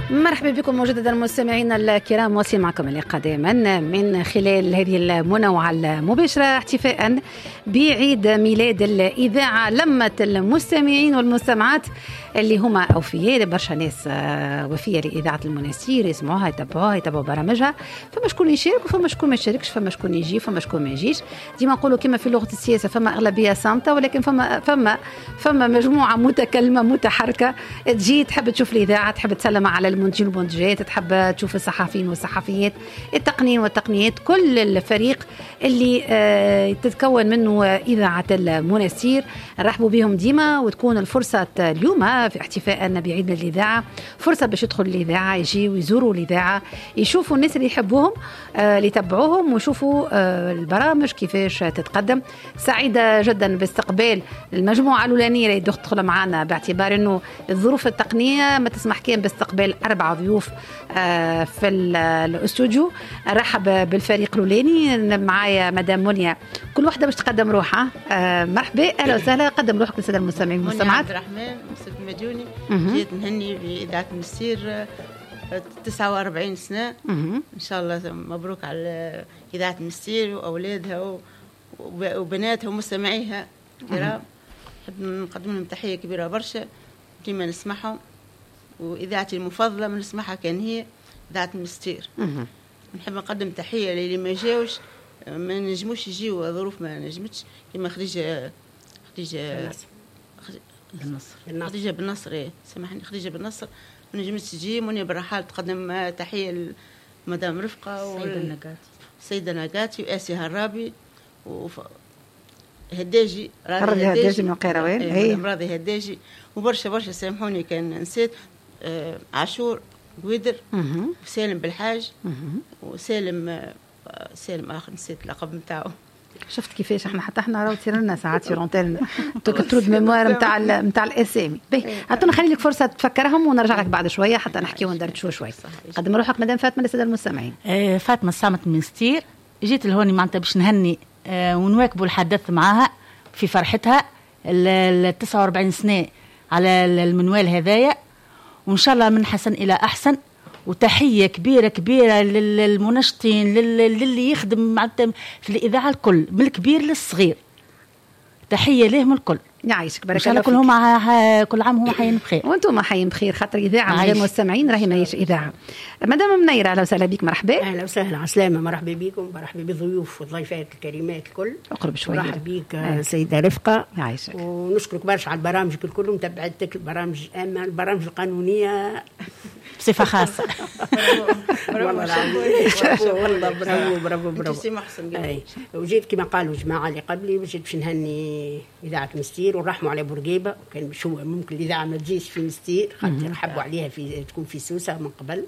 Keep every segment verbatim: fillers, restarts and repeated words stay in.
مرحبا بكم مجددا مستمعينا الكرام، واصل معكم اللقاء دائما من خلال هذه المنوعة المباشرة احتفاء بعيد ميلاد الإذاعة. لمت المستمعين والمستمعات اللي هما أوفياء، برشا ناس وفية لإذاعة المنستير يسمعوها يتبعوها يتبعوا برامجها، فما شكون يشارك وفما شكون ما يشاركش، فما شكون يجي وفما شكون ما يجيش. ديما نقولوا كما في لغة السياسة فما أغلبية صامتة، ولكن فما فما فما مجموعة متكلمة متحركة تجي تحب تشوف الإذاعة، تحب تسلم على المنتجين والمنتجات، تحب تشوف الصحفيين والصحفيات، التقنيين والتقنيات، كل الفريق اللي آه تتكون منه إذاعة المنستير. نرحبوا بهم ديما، وتكون الفرصة اليوم في احتفاء بعيد الإذاعة فرصة باش يدخلوا الإذاعة، يجي ويزوروا الإذاعة، يشوفوا الناس اللي يحبوهم آه اللي يتبعوهم، ويشوفوا آه البرامج كيفاش تتقدم. سعيدة جدا باستقبال المجموعة الأولانية اللي تدخل معنا، باعتبار أنه الظروف التقنية ما تسمح كان باستقبال أربع ضيوف آه في الاستوديو. رحب بالفريق الأولاني، معايا مدام منيا، كل واحدة باش تقدم روحها. آه مرحبا، أهلا وسهلا، قدم روحك للسادة المستمعين والمستمعات. منيا عبد الرحمن مستر مديوني، جيت نهني بإذاعة المنستير تسعة وأربعين سنة. مه. إن شاء الله مبروك على إذاعة المنستير وأولادها وبناتها ومستمعيها الكرام. نحب نقدم لهم تحية كبيرة برشا، ديما نسمعهم، وإذاعتي المفضلة من نسمعها كان هي إذاعة المنستير. نحب نقدم تحية للي ما جاوش، ما نجموش يجيوا، ظروف ما نجمتش، كما خديجة خديجة بالنصر خديجة بالنصر ايه سامحني خديجة بالنصر ما نجمتش تجي. منيا بالرحال تقدم تحية لمدام رفقة والسيدة السيدة نقاتي وآسي هرابي وف... هداجي راضي هداجي من القيروان، اي راضي هداجي، وبرشا برشا سامحوني كان نسيت. آه عاشور قويدر، وسالم بالحاج، وسالم آه سالم اخر نسيت اللقب نتاعو. شفت كيفاش احنا حتى احنا راهو تصير لنا ساعات في رونتيل ترود ميموار نتاع نتاع الاسامي. باهي عطونا خلي لك فرصه تفكرهم ونرجع لك بعد شويه حتى نحكيو وندردشوا شوي. قدم روحك مدام فاطمه للساده المستمعين. آه فاطمه الصامت المنستير، جيت لهوني معناتها باش نهني آه ونواكبوا الحدث معاها في فرحتها ال تسعة وأربعين سنه على المنوال هذايا، وان شاء الله من حسن الى احسن. وتحيه كبيره كبيره للمنشطين، للي يخدم معناتها في الاذاعه الكل، من الكبير للصغير، تحيه لهم الكل. يعيشك بارك الله فيك. كلهم ها كل عام هم حيين بخير، وانتم حيين بخير، خاطر اذاعه من غير مستمعين راهي ماهيش اذاعه. مدام منيره، اهلا وسهلا بك. مرحبا. اهلا وسهلا، عسلامه، مرحبا بكم، مرحبا بالضيوف والضيفات الكريمات الكل. اقرب شويه. مرحبا بك سيده رفقه، يعيشك، ونشكرك برشا على البرامج الكل، متابعتك البرامج، اما البرامج القانونيه بصفه خاصه. والله العظيم والله برافو برافو برافو. سي محسن اي وجيت كما قالوا الجماعه اللي قبلي، جيت باش نهني اذاعه مستير ونرحموا على بورقيبه. كان شو ممكن الاذاعه ما تجيش في مستير، خاطر حبوا عليها في تكون في سوسه من قبل.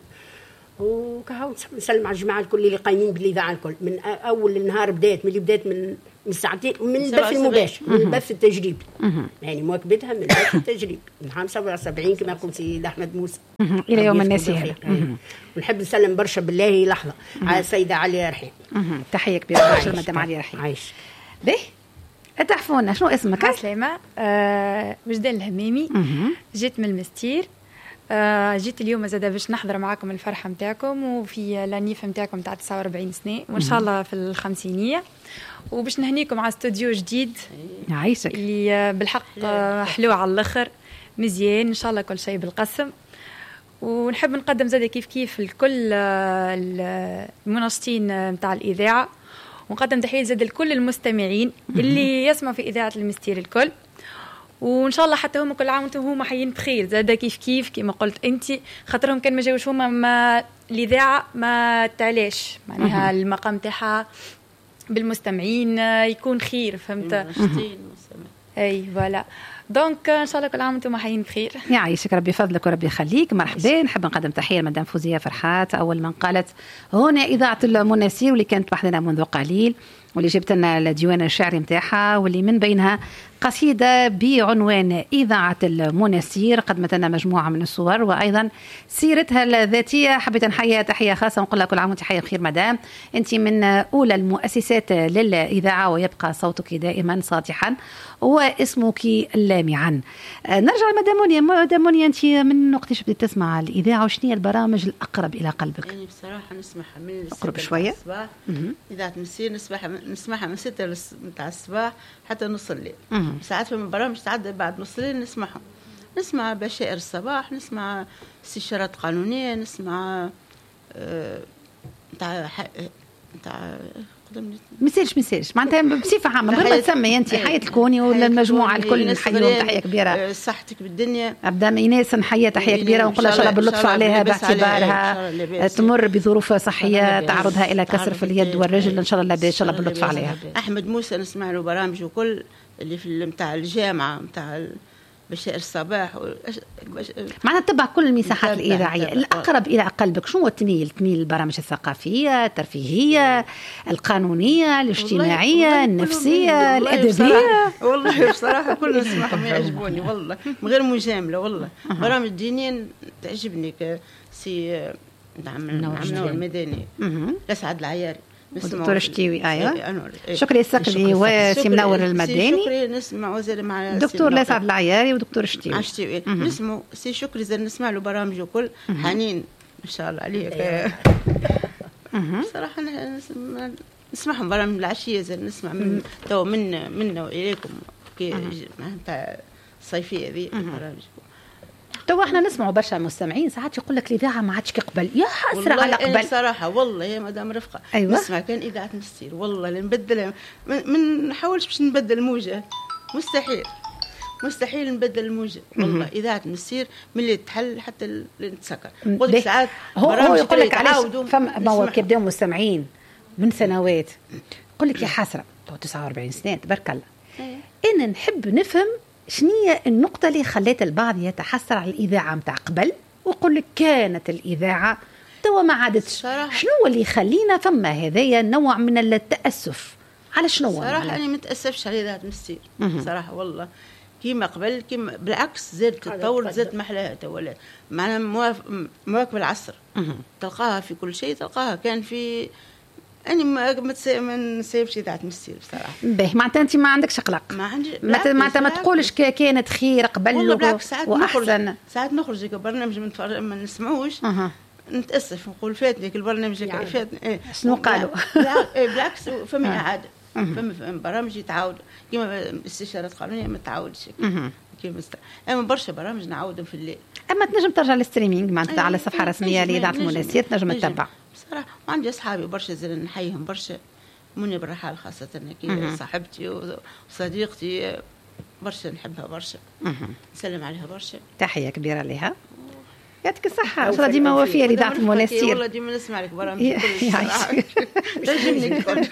وكهو نسلم على الجماعه الكل اللي قايمين بالاذاعه الكل من اول النهار، بدات من اللي بدات من من ساعتين من البث المباشر، من البث التجريبي، يعني مواكبتها من البث التجريبي من عام سبعة وسبعين كما قلت سيد احمد موسى الى يوم الناس هذا. ونحب نسلم برشا بالله لحظه على السيده عليا رحيم. تحيه كبيره برشا مدام عليا رحيم. عايش به. تعرفونا شنو اسمك؟ عسلامة، آه وجدان الهميمي. جيت من المستير، آه جيت اليوم زاده باش نحضر معاكم الفرحة متاعكم وفي لانيف متاعكم تاع تسعة وأربعين سنة، وإن شاء الله في الخمسينية، وباش نهنيكم على استوديو جديد يعيشك اللي بالحق آه حلو على الآخر، مزيان إن شاء الله كل شيء بالقسم. ونحب نقدم زاده كيف كيف لكل آه المنشطين متاع الإذاعة، ونقدم تحية زاد لكل المستمعين اللي يسمعوا في إذاعة المنستير الكل، وإن شاء الله حتى هم كل عام وانتم هما حيين بخير زاد كيف كيف كما قلت أنت، خاطرهم كان ما جاوش هما ما الإذاعة ما تعلاش معناها المقام تاعها بالمستمعين يكون خير، فهمت؟ أي فوالا. دونك ان شاء الله كل عام وانتم حيين بخير. يعيشك ربي فضلك وربي يخليك. مرحبا. نحب نقدم تحيه لمدام فوزيه فرحات، اول من قالت هنا اذاعه المنستير، واللي كانت وحدنا منذ قليل، واللي جبت لنا الديوان الشعري نتاعها، واللي من بينها قصيده بعنوان اذاعه المنستير، قدمت لنا مجموعه من الصور وايضا سيرتها الذاتيه. حبيت نحييها تحيه خاصه ونقول لها كل عام وانت حيه بخير مدام، انت من اولى المؤسسات للاذاعه، ويبقى صوتك دائما ساطحا واسمك جامعا. نرجع لمدام منيا. مدام منيا، أنت من وقتاش بديت تسمع الإذاعة وشنو هي البرامج الأقرب إلى قلبك؟ يعني بصراحة نسمعها من أقرب شوية الصباح. إذاعة مسير نسمعها نسمعها من ستة متاع الصباح حتى نص الليل. ساعات في برامج تعدى بعد نص الليل نسمعهم. نسمع بشائر الصباح، نسمع استشارات قانونية، نسمع نتاع نتاع مسيرش مسيرش معناتها بصفة عامة غير ما تسمي أنت حياة الكوني ولا المجموعة الكل نحييهم تحية كبيرة. صحتك بالدنيا. أبدا إيناس نحييها تحية كبيرة ونقول إن شاء الله باللطف عليها باعتبارها تمر بظروف صحية تعرضها إلى كسر في اليد والرجل. إن شاء الله إن شاء الله باللطف عليها. أحمد موسى نسمع له برامج وكل اللي في متاع الجامعة متاع بشائر الصباح بش... معنا تتبع كل المساحات الإذاعية. الأقرب إلى قلبك شنو تميل؟ تميل البرامج الثقافية، الترفيهية، القانونية، الاجتماعية، والله النفسية، والله الأدبية؟ والله بصراحة كل نسمعهم يعجبوني والله من غير مجاملة. والله برامج دينيا تعجبني كسي نعم نعم المدني لسعد العياري دكتور شتيوي. ايوه شكري السقلي وسي منور المداني. شكري نسمع زي مع دكتور لسعد العياري ودكتور شتيوي. شتيوي نسمع سي شكري زي نسمع له برامج وكل حنين ما شاء الله عليك. بصراحه نسمع نسمعهم برامج العشيه زي نسمع من تو من منا واليكم كي معناتها الصيفيه ذي برامج. تو احنا نسمعوا برشا مستمعين ساعات يقول لك الاذاعه ما عادش كقبل. يا حسره على قبل صراحه والله يا مدام رفقه. أيوة. نسمع كان اذاعه مستير والله اللي نبدل من نحاولش باش نبدل الموجه مستحيل مستحيل نبدل الموجه والله. اذاعه مستير من اللي تحل حتى اللي نتسكر. قلت ساعات هو, هو يقول لك علاش فما هو كيبداو مستمعين من سنوات يقول لك يا حسره تسعة وأربعين سنه تبارك الله. انا نحب نفهم شنية النقطة اللي خلت البعض يتحسر على الإذاعة متاع قبل ويقول لك كانت الإذاعة توا ما عادتش. شنو اللي يخلينا فما هذايا نوع من التأسف على شنو؟ صراحة أنا متأسفش على إذاعة مستير صراحة والله. كيما قبل كيما بالعكس زادت تطور زادت محلاها توا معنا مواكب العصر. تلقاها في كل شيء تلقاها. كان في أنا ما ما نسيبش إذاعة مستير بصراحة. باهي معناتها أنت ما عندكش قلق. ما عندي معناتها ما تقولش كانت خير قبل وأحسن. ساعات نخرج برنامج ما نسمعوش أه. نتأسف نقول فاتني البرنامج يعني. فاتني إيه. شنو قالوا؟ بالعكس فما إعادة. فما برامج يتعاود كيما استشارات قانونية ما تعاودش كيما است... أما برشا برامج نعاودهم في الليل. أما تنجم ترجع للستريمينج معناتها على الصفحة الرسمية لإذاعة المناسير تنجم تتبع. بصراحة وعندي أصحابي برشا زين نحيهم برشا. منى بالرحال خاصة كي صاحبتي وصديقتي برشا نحبها برشا. نسلم عليها برشا. تحية كبيرة لها. يعطيك الصحة. إن شاء الله ديما وفية لإذاعة المناسير. والله ديما نسمع لك برامج كل صراحة. تعجبني كل.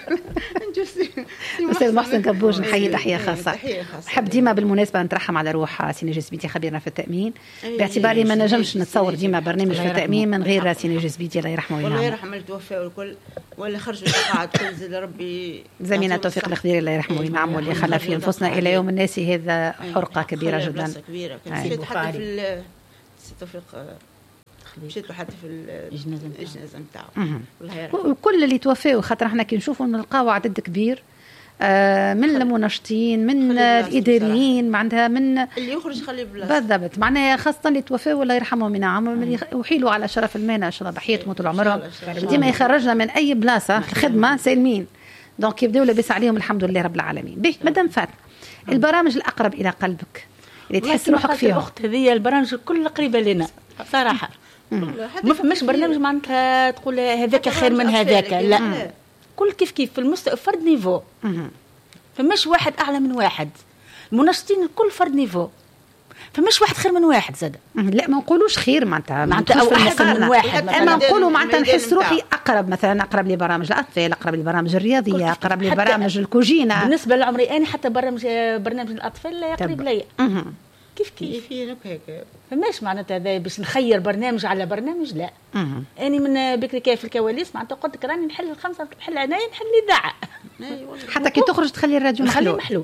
أستاذ محسن كبوش نحيي تحية خاصة. نحب ديما بالمناسبة نترحم على روح سي نجي زبيدي خبيرنا في التأمين باعتباري ما نجمش نتصور ديما برنامج في التأمين من غير سي نجي زبيدي الله يرحمه وينعمه. الله يرحم التوفى والكل ولا خرجوا قاعد كل زاد ربي. زميلنا توفيق الخضيري الله يرحمه وينعمه واللي خلى في نفوسنا إلى يوم الناس هذا حرقة كبيرة جدا. كبيرة كانت حتى في توفيق مشيت حتى في الجنازه نتاعو. وكل اللي توفاوا خاطر احنا كي نشوفوا نلقاو عدد كبير آه من المناشطين من الاداريين معناتها من اللي يخرج يخلي بلاصه بالضبط معناها خاصه اللي توفاوا الله يرحمهم وينعمهم ويحيلوا على شرف المهنه ان شاء الله ضحيتهم طول عمرهم ديما يخرجنا من اي بلاصه الخدمه سالمين دونك يبداو لاباس عليهم الحمد لله رب العالمين. به مدام فاطمه البرامج الاقرب الى قلبك اللي تحس روحك فيها الاخت هذه البرامج الكل قريبه لنا صراحه. ما فماش برنامج معناتها تقول هذاك خير من هذاك لا كل كيف كيف في المستوى فرد نيفو. فماش واحد اعلى من واحد. المناشطين الكل فرد نيفو فماش واحد خير من واحد زاد. لا ما نقولوش خير معناتها معناتها او احسن من واحد اما نقولوا معناتها نحس روحي اقرب مثلا اقرب لبرامج الاطفال اقرب لبرامج الرياضيه اقرب لبرامج الكوجينه. بالنسبه لعمري انا حتى برامج برنامج الاطفال لا يقرب لي كيف كيف في هيك فماش معناتها هذا باش نخير برنامج على برنامج لا. اني من بكري كيف الكواليس معناتها قلت لك راني نحل الخمسه نحل عنايه نحل الاذاعه حتى كي تخرج تخلي الراديو محلول محلول.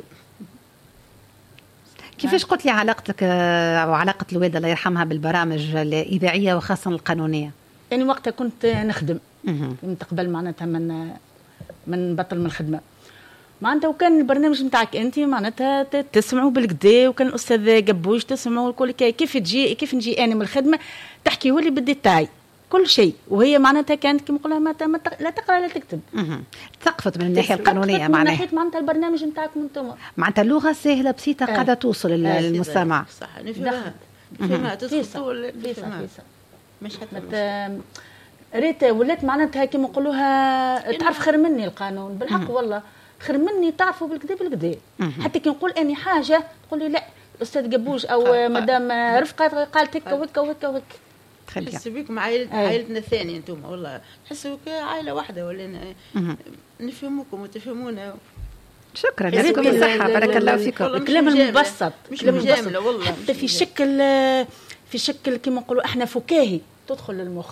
كيفاش قلت لي علاقتك او علاقه الوالده الله يرحمها بالبرامج الاذاعيه وخاصه القانونيه؟ يعني وقتها كنت نخدم من قبل معناتها من من بطل من الخدمه معناتها وكان البرنامج نتاعك انت معناتها تسمعوا بالكدا، وكان الاستاذ قبوش تسمعوا الكل كيف تجي كيف نجي انا من الخدمه تحكي ولي بالديتاي كل شيء، وهي معناتها كانت كما نقولها ما لا تقرا لا تكتب. ثقفت من الناحيه القانونيه معناها. من ناحيه معناتها البرنامج نتاعكم انتم معناتها اللغه سهله بسيطه قاعده توصل للمستمع. صح نفهمها نفهمها تدخل مش حتى ريت ولات معناتها كما نقولوها تعرف خير مني القانون بالحق والله خير مني تعرفوا بالكدا بالكدا. حتى كي نقول اني حاجه تقول لي لا الاستاذ قبوش او مدام رفقه قالت هكا وهكا وهكا وهكا. نحس بكم عائلة عائلتنا الثانيه انتم والله نحسوا كعائله واحده ولا نفهموكم وتفهمونا. شكرا يعطيكم الصحه بارك الله فيكم. الكلام المبسط مش مجامله والله حتى في شكل في شكل كما نقولوا احنا فكاهي تدخل للمخ.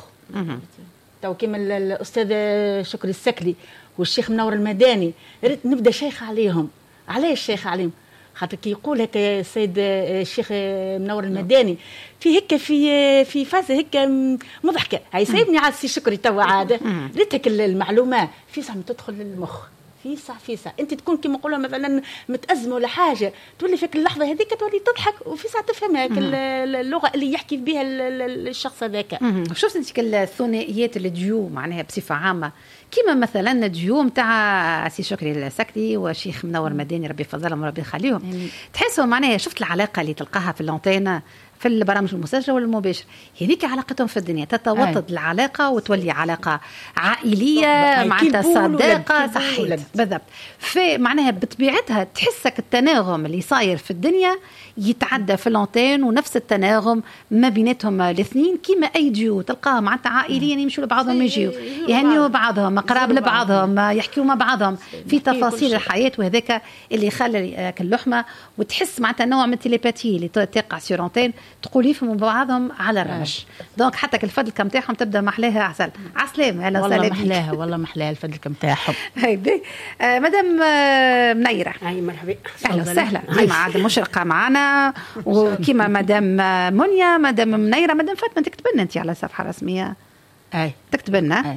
تو كيما الاستاذ شكري السكلي والشيخ منور المداني ريت نبدا شيخ عليهم. علاش شيخ عليهم؟ خاطر كي يقول هكا السيد الشيخ منور المداني في هكا في في فاز هكا مضحكه هاي سايبني على السي شكري توا عاده ريتك المعلومه في ساعه تدخل للمخ في ساعه في ساعه انت تكون كيما نقولوا مثلا متازمه ولا حاجه تولي فيك اللحظه هذيك تولي تضحك وفي ساعه تفهمها اللغه اللي يحكي بها الشخص هذاك. شفت انت الثنائيات الديو معناها بصفه عامه كيما مثلا الديو نتاع سي شكري السكري وشيخ منور مداني ربي يفضلهم وربي يخليهم تحسوا معناها شفت العلاقه اللي تلقاها في اللونتينا في البرامج المسجله والمباشر هذيك علاقتهم في الدنيا تتوطد العلاقه وتولي علاقه عائليه معناتها صداقه صحيح بالضبط. في معناها بطبيعتها تحسك التناغم اللي صاير في الدنيا يتعدى في اللونتين ونفس التناغم ما بيناتهم الاثنين كيما اي ديو تلقاها معناتها عائليا يمشوا لبعضهم يجيو يهنيوا بعضهم قراب لبعضهم يحكيوا مع بعضهم في تفاصيل الحياه وهذاك اللي يخلي اللحمه وتحس معناتها نوع من التليباتي اللي تقع سيرونتين تقول يفهموا بعضهم على الرمش. دونك حتى الفدلكه نتاعهم تبدا محلاها عسل عسلامه اهلا وسهلا والله محلاها والله محلاها الفدلكه نتاعهم. هاي آه مدام آه منيره هاي مرحبا اهلا وسهلا ديما عاد مشرقه معنا وكيما مدام منيا مدام منيره مدام فاطمه تكتب لنا انت على صفحه رسميه اي تكتب لنا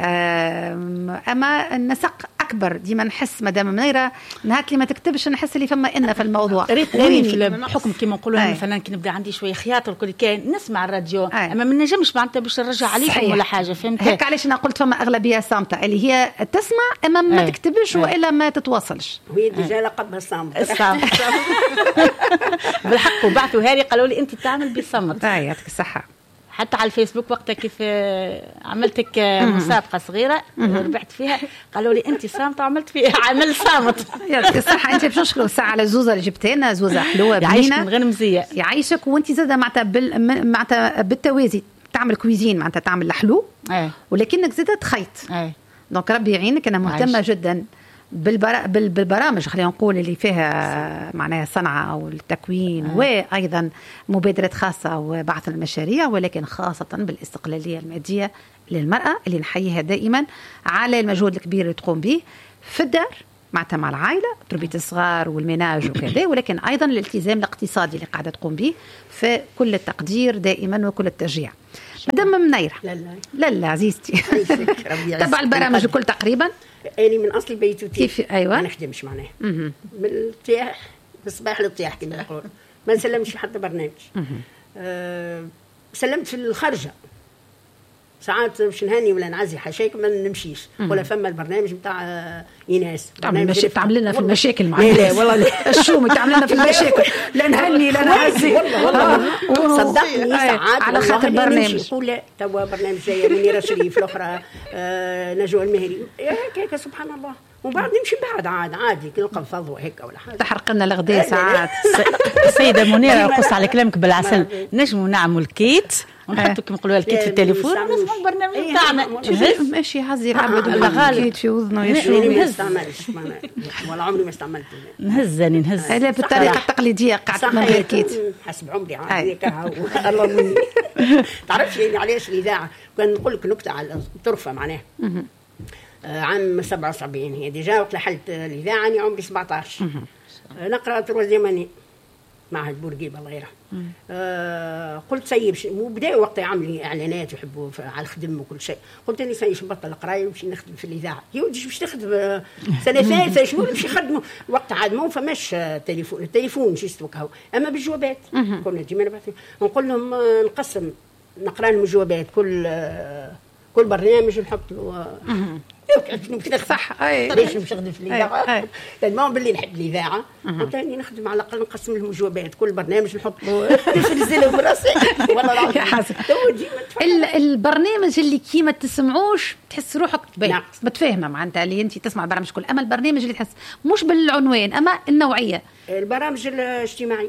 اما النسق اكبر ديما نحس مدام منيره نهار اللي ما تكتبش نحس اللي فما ان في الموضوع ريت غير في الحكم كيما نقولوا مثلا كي نبدا عندي شويه خياطه وكل كان نسمع الراديو أي. اما ما نجمش معناتها باش نرجع عليكم ولا حاجه فهمت هيك علاش انا قلت فما اغلبيه صامته اللي هي تسمع اما ما أي. تكتبش أي. والا ما تتواصلش وهي ديجا لقبها الصامت الصامت بالحق وبعثوا هاري قالوا لي انت تعمل بالصمت. اي يعطيك الصحه. حتى على الفيسبوك وقتها كيف عملتك مسابقه صغيره وربحت فيها قالوا لي انت صامته عملت فيها عمل صامت. يعطيك الصحه. انت باش نشكروا الساعه على الزوزه اللي جبتها لنا زوزه حلوه بنينه غير مزيه يعيشك وانت زاده معناتها بال... معناتها بالتوازي تعمل كويزين معناتها تعمل الحلو أي. ولكنك زاده تخيط دونك ربي يعينك. انا مهتمه عايش. جدا بالبرا... بالبرامج خلينا نقول اللي فيها معناها صنعة أو التكوين آه. وأيضا مبادرة خاصة وبعث المشاريع ولكن خاصة بالاستقلالية المادية للمرأة اللي نحييها دائما على المجهود الكبير اللي تقوم به في الدار معناتها مع العائلة تربية الصغار والمناج وكذا ولكن أيضا الالتزام الاقتصادي اللي قاعدة تقوم به في كل التقدير دائما وكل التشجيع. مدام منيرة لا لا لا لا عزيزتي تبع البرامج الكل تقريبا. أنا من أصل بيتوتي كيف أيوة ما نخدمش معناها من الارتياح بالصباح للطياح كما نقول ما نسلمش حتى برنامج. أه سلمت في الخرجة ساعات باش نهني ولا نعزي حاشاك ما نمشيش ولا فما البرنامج نتاع ايناس تعمل مش... تعمل لنا في المشاكل معنا لا والله لا الشومي تعمل لنا في المشاكل لا نهني لا نعزي والله والله صدقني ساعات على خاطر برنامج يقول لا توا برنامج جاي منيره شريف الاخرى آه نجوى المهري هيك سبحان الله وبعد نمشي بعد عاد عادي نلقى فضوى هيك ولا حاجه تحرق لنا الغداء ساعات. السيده منيره قص على كلامك بالعسل نجموا نعمل كيت ونحطوا كما نقولوا الكيت في التليفون نسمعوا البرنامج تاعنا ماشي هزي العبد الكيت في وذنه يشوف ما استعملش ولا عمري ما استعملت نهز اني نهز لا بالطريقه التقليديه قعدت من غير كيت حسب عمري عادي الله مني تعرفش علاش الاذاعه كان نقول لك نكته على الطرفه معناها عام سبعة وسبعين هي ديجا وقت لحلت الإذاعة أنا عمري سبعة عشر نقرأ تروازيام أني معهد بورقيبه الله يرحمه. آه قلت سيب وبداوا وقتها يعملوا اعلانات يحبوا على الخدم وكل شيء. قلت لي سيب نبطل القرايه ونمشي نخدم في الاذاعه. يودي باش تخدم سنه ثالثه شهور نمشي نخدموا وقتها عاد ما فماش تليفون التليفون شي استوكاو اما بالجوابات كنا ديما نبعث نقول لهم نقسم نقرا لهم الجوابات كل كل برنامج نحط له صح اي ليش مش نخدم في الاذاعه المهم باللي نحب الاذاعه وثاني نخدم على الاقل نقسم لهم جوابات كل برنامج نحط له نزلهم راسي والله العظيم البرنامج اللي كي ما تسمعوش تحس روحك متفاهمه معناتها اللي انت تسمع برامج كل اما البرنامج اللي تحس مش بالعنوان اما النوعيه البرامج الاجتماعي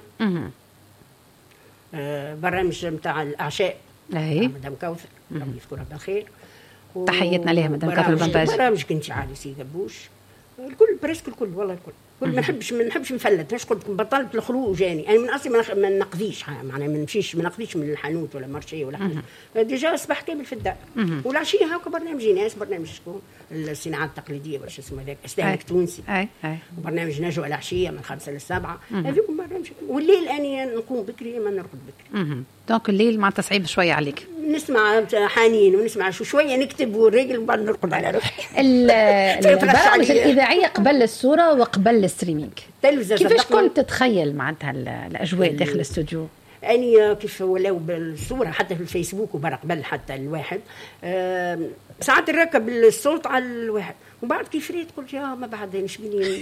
آه برامج نتاع الاعشاء اي مدام كوثر ربي يذكرها بالخير تحيتنا لها مدام كوثر البنباج برامج كنتي عادي سي قبوش الكل بريسك الكل والله الكل كل ما نحبش ما نحبش نفلت مش قلت بطلت الخروج يعني انا من اصلي ما نقضيش معناها ما نمشيش ما نقضيش من الحانوت ولا مرشيه ولا حاجه ديجا صباح كامل في الدار والعشيه هاكا برنامج ناس برنامج شكون الصناعات التقليديه ولا شو اسمه هذاك استهلاك تونسي اي اي وبرنامج نجوى العشيه من خمسة للسبعة هذوك برنامج والليل اني نقوم بكري ما نرقد بكري دونك الليل مع تصعيب شويه عليك نسمع حنين ونسمع شو شويه نكتب والرجل بعد نرقد على روحي البرامج الاذاعيه قبل الصوره وقبل الستريمينج كيفاش كنت تتخيل معناتها الاجواء داخل الاستوديو؟ اني كيف ولو بالصوره حتى في الفيسبوك وبرا قبل حتى الواحد أه ساعات نركب الصوت على الواحد وبعد كيف ريت قلت يا ما بعد نشبيني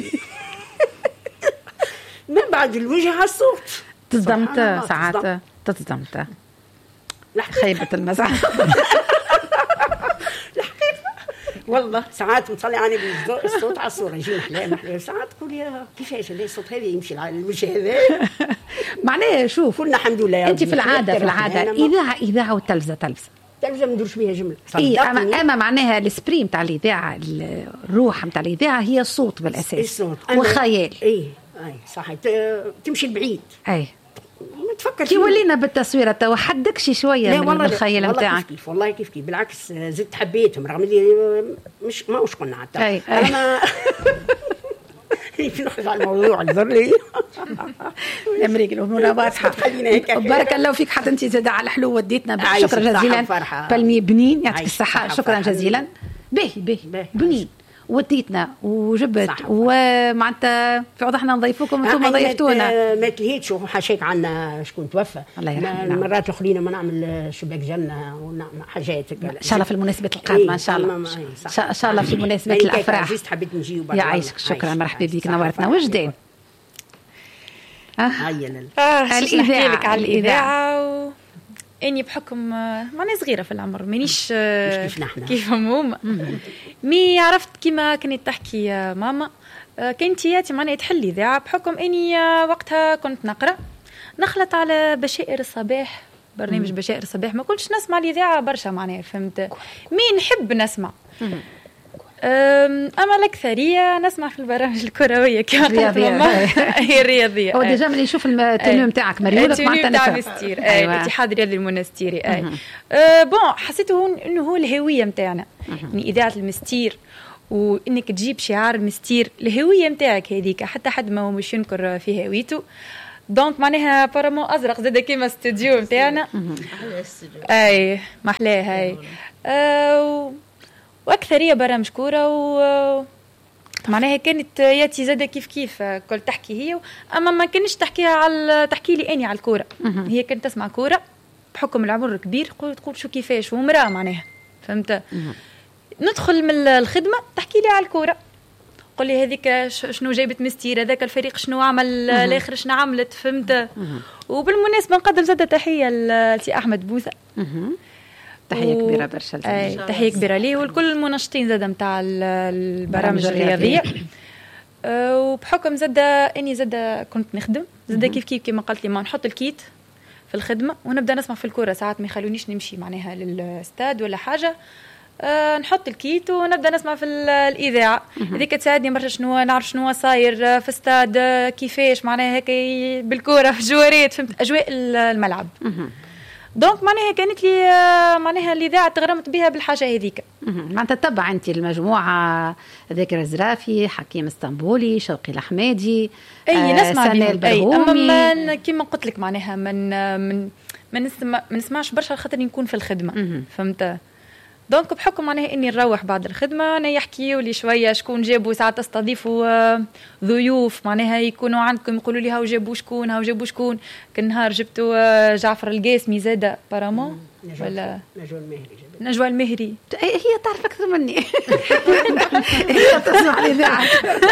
ما بعد الوجه على الصوت تصدمت ساعات تصدمت خيبة المزح والله ساعات نصلي على الصوت على الصوره يجي محلاه محلاه ساعات تقول يا كيفاش هذا الصوت هذا يمشي على الوجه هذا معناها شوف كلنا الحمد لله انت في العاده في العاده اذاعه اذاعه وتلفزه تلفزه تلفزه ما نديروش بها جمله اي اما اما معناها السبري نتاع الاذاعه الروح نتاع الاذاعه هي الصوت بالاساس الصوت وخيال اي اي صح تمشي البعيد اي ما تفكر كي ولينا بالتصويره تو حدك شي شويه من الخيال نتاعك كيف والله كيف كيف بالعكس زدت حبيتهم رغم اللي مش ما وش قلنا حتى انا نخرج على الموضوع الذري امريكا الامور واضحه بارك الله فيك حتى انت زاد على الحلو وديتنا شكرا جزيلا بالمي بنين يعطيك الصحه شكرا جزيلا باهي باهي بنين وديتنا وجبت ومعناتها في وضحنا نضيفوكم انتم ضيفتونا ما تلهيتش وحاشاك عنا شكون توفى المرات الاخرين ما نعمل شباك جنه ونعمل حاجات ان شاء الله في المناسبات القادمه ان شاء الله ان شاء الله في مناسبات الافراح حبيت نجي يعيشك شكرا مرحبا بك نورتنا وجدان اه الاذاعه لك على الاذاعه اني بحكم ماني صغيره في العمر مانيش كيف نحن كيف هموم مي عرفت كيما كانت تحكي ماما كانت ياتي معناها تحل اذاعه بحكم اني وقتها كنت نقرا نخلط على بشائر الصباح برنامج بشائر الصباح ما كنتش نسمع الاذاعه برشا معناها فهمت مين نحب نسمع اما الاكثريه نسمع في البرامج الكرويه كما قالت ماما هي الرياضيه هو ديجا ملي نشوف التنويم تاعك مريولك معناتها نتاع مستير الاتحاد الرياضي المنستيري اي أه بون حسيته انه هو الهويه نتاعنا يعني اذاعه المستير وانك تجيب شعار المستير الهويه نتاعك هذيك حتى حد ما هو مش ينكر في هويته دونك معناها بارامون ازرق زاد كيما استوديو نتاعنا اي محلاه هاي أه واكثريه برامج كوره و معناها كانت ياتي زاده كيف كيف كل تحكي هي اما ما كانش تحكيها على تحكي لي اني على الكوره هي كانت تسمع كوره بحكم العمر كبير تقول تقول شو كيفاش ومراه معناها فهمت ندخل من الخدمه تحكي لي على الكوره قول لي هذيك شنو جايبت مستير هذاك الفريق شنو عمل الاخر شنو عملت فهمت وبالمناسبه نقدم زاده تحيه لسي احمد بوثه تحية و... كبيرة برشا أي تحية كبيرة ليه والكل المنشطين زادة متاع البرامج الرياضية أه وبحكم زادة إني زادة كنت نخدم زادة كيف كيف كما قلت لي ما نحط الكيت في الخدمة ونبدأ نسمع في الكورة ساعات ما يخلونيش نمشي معناها للستاد ولا حاجة أه نحط الكيت ونبدأ نسمع في الإذاعة هذيك تساعدني برشا شنو نعرف شنو صاير في استاد كيفاش معناها هيك بالكورة في جواريت فهمت أجواء الملعب دونك معناها كانت لي معناها الاذاعه تغرمت بها بالحاجه هذيك. معناتها تتبع انت المجموعه ذاكر الزرافي، حكيم اسطنبولي، شوقي الحمادي، اي نسمع بهم اي اما كيما قلت لك معناها من من ما نسمع ما نسمعش برشا خاطر نكون في الخدمه. فهمت؟ دونك بحكم معناها اني نروح بعد الخدمه انا يحكيوا لي شويه شكون جابوا ساعات تستضيفوا ضيوف معناها يكونوا عندكم يقولوا لي هاو جابوا شكون هاو جابوا شكون. كل نهار جبتوا جعفر القاسمي زاده بارامون ولا نجوى المهري نجوى المهري. هي تعرف اكثر مني. هي تسمع الاذاعه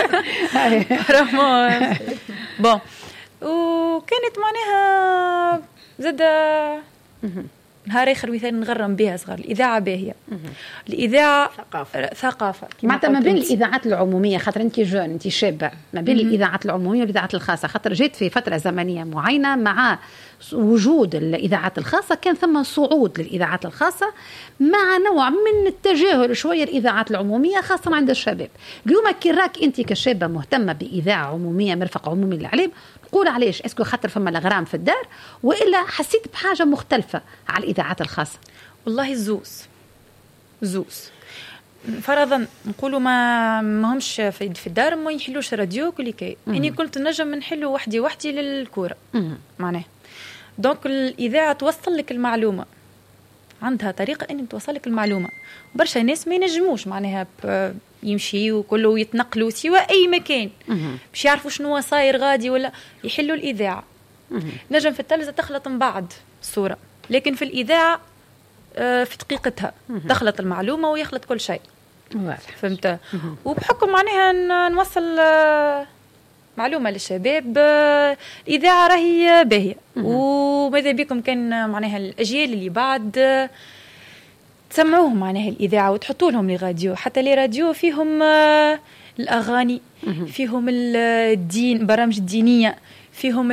بارامون. بون وكانت معناها زاده نهار اخر وثاني نغرم بها صغار. الاذاعه باهيه، الاذاعه ثقافه ثقافه معناتها ما بين الاذاعات العموميه خاطر انت جون انت شابه ما بين الاذاعات العموميه والاذاعات الخاصه خاطر جيت في فتره زمنيه معينه مع وجود الاذاعات الخاصه كان ثم صعود للاذاعات الخاصه مع نوع من التجاهل شويه الاذاعات العموميه خاصه عند الشباب. اليوم كي راك انت كشابه مهتمه باذاعه عموميه مرفق عمومي للاعلام قول علاش اسكو خاطر فما الاغرام في الدار والا حسيت بحاجه مختلفه على الاذاعات الخاصه؟ والله الزوز زوز فرضا نقولوا ما ما همش في الدار ما يحلوش راديو كل كي اني كنت نجم نحلو وحدي وحدي للكوره معناه. دونك الاذاعه توصل لك المعلومه عندها طريقه ان توصل لك المعلومه. برشا ناس ما ينجموش معناها يمشيوا وكله يتنقلوا سواء اي مكان باش يعرفوا شنو صاير غادي ولا يحلوا الاذاعه. نجم في التلفزه تخلط من بعد الصوره لكن في الاذاعه في دقيقتها تخلط المعلومه ويخلط كل شيء. فهمت؟ وبحكم معناها نوصل معلومه للشباب الاذاعه راهي باهيه وماذا بكم كان معناها الاجيال اللي بعد تسمعوهم معناها الاذاعه وتحطوا لهم لي راديو حتى لي راديو فيهم الاغاني فيهم الدين برامج الدينيه فيهم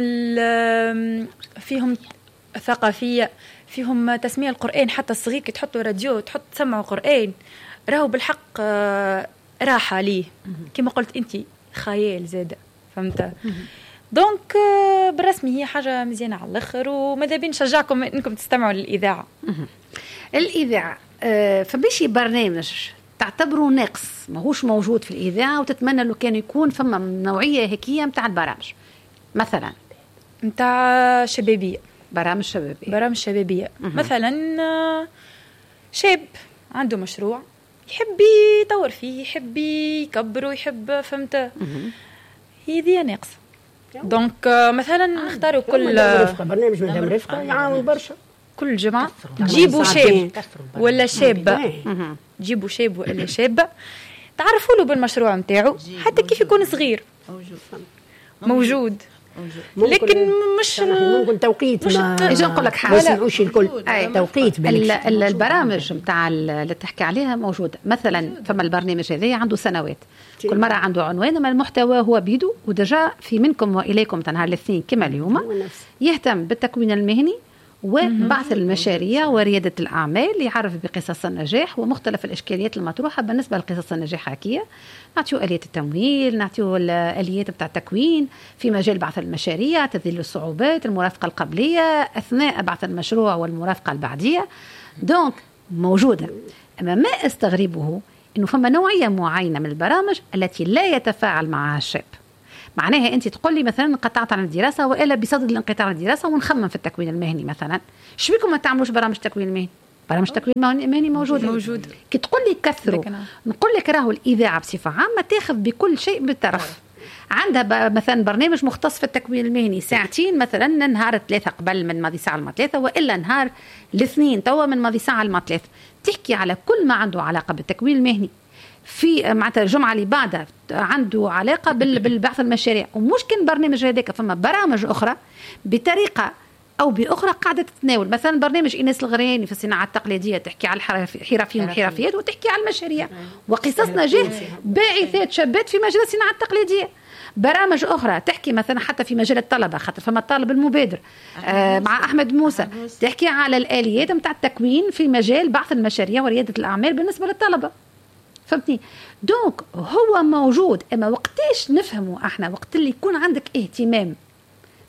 فيهم ثقافيه فيهم تسميع القرآن. حتى الصغير كي تحطوا راديو تحط تسمعوا قرآن راهو بالحق راحة ليه كما قلت انت خيال زادة. فهمت؟ دونك بالرسمي هي حاجة مزيانة على الآخر وماذا بين نشجعكم انكم تستمعوا للإذاعة. الإذاعة فبشي برنامج تعتبره ناقص ماهوش موجود في الإذاعة وتتمنى لو كان يكون فما نوعية هكية متاع البرامج مثلا متاع شبابية برامج شبابية برامج شبابية مثلا شاب عنده مشروع يحب يطور فيه يحب يكبره يحب. فهمت؟ هذه ناقصة. دونك مثلا نختاروا كل برنامج مدام رفقة يعاون برشا كل جمعة جيبوا شاب ولا شابة جيبوا شاب ولا شابة تعرفوا له بالمشروع متاعه حتى كيف يكون صغير موجود لكن مش ممكن توقيت ما اجي نقول لك حاجه ما يسمعوش الكل توقيت البرامج نتاع اللي تحكي عليها موجوده مثلا فما البرنامج هذا عنده سنوات كل مره عنده عنوان اما المحتوى هو بيدو ودجا في منكم واليكم تنهار الاثنين كما اليوم يهتم بالتكوين المهني وبعث المشاريع وريادة الأعمال يعرف بقصص النجاح ومختلف الإشكاليات المطروحة بالنسبة لقصص النجاح هكية. نعطيو آلية التمويل نعطيو الآليات بتاع التكوين في مجال بعث المشاريع تذليل الصعوبات المرافقة القبلية أثناء بعث المشروع والمرافقة البعدية. دونك موجودة. أما ما استغربه إنه فما نوعية معينة من البرامج التي لا يتفاعل معها الشاب. معناها انت تقول لي مثلا انقطعت عن الدراسه والا بصدد الانقطاع عن الدراسه ونخمم في التكوين المهني مثلا ايش بكم ما تعملوش برامج تكوين مهني؟ برامج تكوين مهني موجوده موجود. كي تقول لي كثروا نقول لك راهو الاذاعه بصفه عامه تاخذ بكل شيء بالطرف. عندها مثلا برنامج مختص في التكوين المهني ساعتين مثلا نهار ثلاثه قبل من ماضي ساعه لما ثلاثه والا نهار الاثنين توا من ماضي ساعه لما ثلاثه تحكي على كل ما عنده علاقه بالتكوين المهني. في معناتها الجمعه اللي بعدها عنده علاقه بالبعث المشاريع ومش كان برنامج هذاك فما برامج اخرى بطريقه او باخرى قاعده تتناول مثلا برنامج ايناس الغرياني في الصناعه التقليديه تحكي على الحرفيين والحرفيات وتحكي على المشاريع وقصص نجاح باعثات شابات في مجال الصناعه التقليديه. برامج اخرى تحكي مثلا حتى في مجال الطلبه خاطر فما الطالب المبادر آه مع احمد موسى تحكي على الاليات نتاع التكوين في مجال بعث المشاريع ورياده الاعمال بالنسبه للطلبه. فهمتني؟ دونك هو موجود اما وقتاش نفهمه احنا وقت اللي يكون عندك اهتمام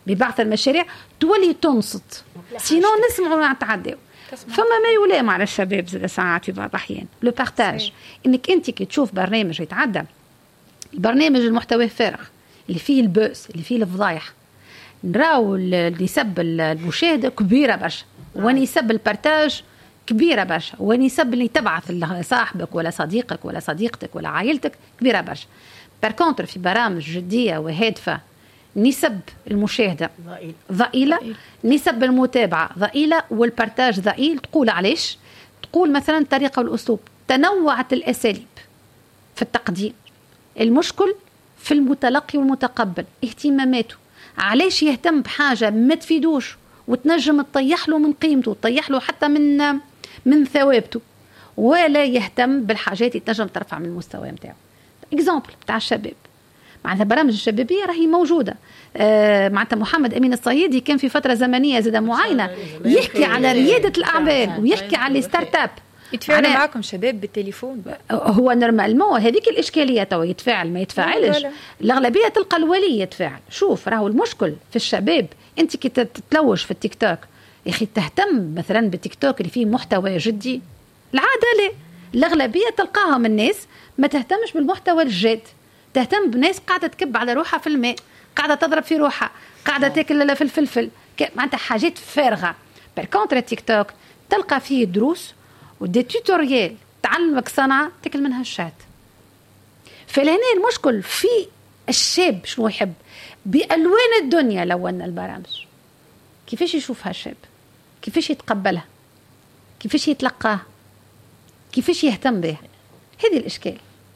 ببعض المشاريع تولي تنصت، سينو نسمعوا ما نتعداو. فما ما يولام على الشباب زاد ساعات في بعض الأحيان لو بارتاج، إنك أنت كي تشوف برنامج يتعدى، البرنامج المحتوى فارغ اللي فيه البؤس اللي فيه الفضايح، نراو نسب المشاهدة كبيرة برشا، ونسب البارتاج كبيرة برشا، ونسب اللي تبعث لصاحبك ولا صديقك ولا صديقتك ولا عائلتك كبيرة برشا. باركونتر في برامج جدية وهادفة نسب المشاهدة ضئيلة، نسب المتابعة ضئيلة، والبارتاج ضئيل. تقول علاش؟ تقول مثلا الطريقة والأسلوب، تنوعت الأساليب في التقديم، المشكل في المتلقي والمتقبل اهتماماته. علاش يهتم بحاجة ما تفيدوش وتنجم تطيح له من قيمته، تطيح له حتى من من ثوابته، ولا يهتم بالحاجات اللي تنجم ترفع من المستوى نتاعو. اكزامبل بتاع الشباب، معناتها برامج الشبابيه راهي موجوده. آه معناتها محمد امين الصيادي كان في فتره زمنيه زاده معينه يحكي على رياده الاعمال ويحكي على الستارت اب. يتفاعل معكم شباب بالتليفون؟ هو نورمالمون هذيك الاشكاليه، تو يتفاعل ما يتفاعلش، الاغلبيه تلقى الولي يتفاعل. شوف راهو المشكل في الشباب، انت كي تتلوج في التيك توك يا اخي تهتم مثلا بالتيك توك اللي فيه محتوى جدي؟ العاده لا، الاغلبيه تلقاهم الناس ما تهتمش بالمحتوى الجاد، تهتم بناس قاعده تكب على روحها في الماء، قاعده تضرب في روحها، قاعده تاكل في الفلفل، معناتها حاجات فارغه. بالكونتر التيك توك تلقى فيه دروس ودي توتوريال تعلمك صنعه تاكل منها الشات. فلهنا المشكل في الشاب شنو يحب بألوان الدنيا. لو أن البرامج كيفاش يشوفها الشاب، كيفاش يتقبلها، كيفاش يتلقاها، كيفاش يهتم بها، هذه الإشكال.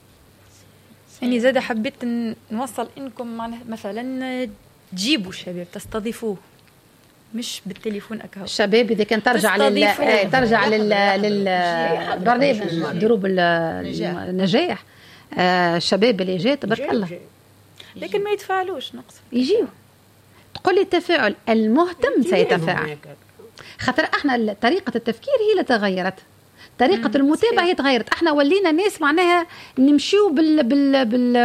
يعني زاد حبيت نوصل إنكم مثلا تجيبوا الشباب تستضيفوه مش بالتليفون أكهو. الشباب إذا كان ترجع لل ترجع لل للبرنامج دروب النجاح، الشباب اللي جاء تبارك الله لكن ما يتفاعلوش، نقص يجيو. تقول لي التفاعل، المهتم سيتفاعل، خاطر احنا طريقة التفكير هي اللي تغيرت، طريقة المتابعة هي تغيرت. احنا ولينا ناس معناها نمشيو بال بال بال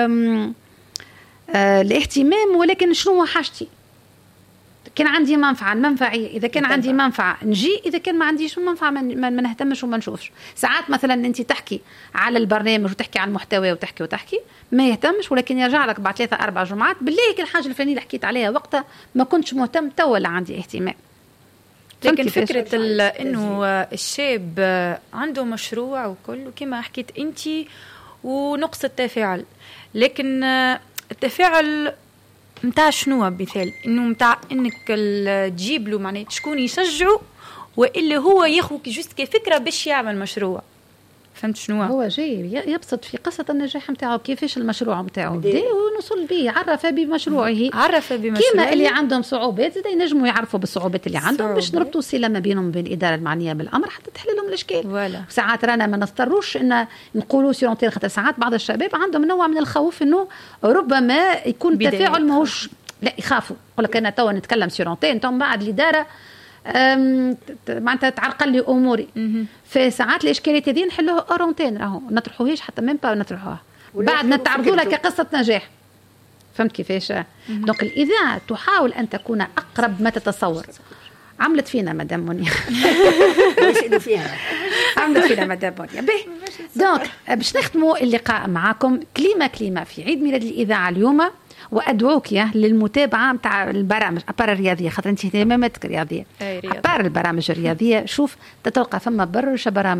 آه الاهتمام، ولكن شنو حاجتي؟ كان عندي منفعة المنفعية، إذا كان عندي منفعة نجي، إذا كان ما عنديش منفعة ما نهتمش وما نشوفش. ساعات مثلا أنت تحكي على البرنامج وتحكي على المحتوى وتحكي وتحكي ما يهتمش، ولكن يرجع لك بعد ثلاثة أربع جمعات بالله كل حاجة الفلانية اللي حكيت عليها وقتها ما كنتش مهتم، تو ولا عندي اهتمام. لكن فكرة إنه الشاب عنده مشروع وكل وكما حكيت أنت ونقص التفاعل، لكن التفاعل متاع شنو مثال انه متاع انك تجيب له معناه شكون يشجعه، والا هو ياخذ جوست كفكره باش يعمل مشروع. فهمت شنو هو جاي يبسط في قصه النجاح نتاعو، كيفاش المشروع نتاعو بدا ونوصل به، عرف بمشروعه، عرف بمشروعه. كيما اللي عندهم صعوبات زاد ينجموا يعرفوا بالصعوبات اللي عندهم باش نربطوا الصله ما بينهم وبين الاداره المعنيه بالامر حتى تحل لهم الاشكال. ساعات رانا ما نضطروش ان نقولوا سيرونتير، خاطر ساعات بعض الشباب عندهم نوع من الخوف انه ربما يكون التفاعل ماهوش، لا يخافوا، يقول لك انا تو نتكلم سيرونتير تو بعد الاداره معناتها تعرقل لي اموري. فساعات الاشكاليات هذه نحلوها اورونتين، راهو نطرحوهاش حتى ميم با نطرحوها بعد نتعرضوا لها كقصه نجاح. فهمت كيفاش؟ دونك الاذاعه تحاول ان تكون اقرب ما تتصور. عملت فينا مدام منيا عملت فينا مدام منيا به. دونك باش نختموا اللقاء معكم كلمه كلمه في عيد ميلاد الاذاعه اليوم، وأدعوك يا للمتابعة متاع البرامج أبار الرياضية، خاطر أنت اهتماماتك رياضية. أبار البرامج الرياضية شوف تتلقى ثم برشا برامج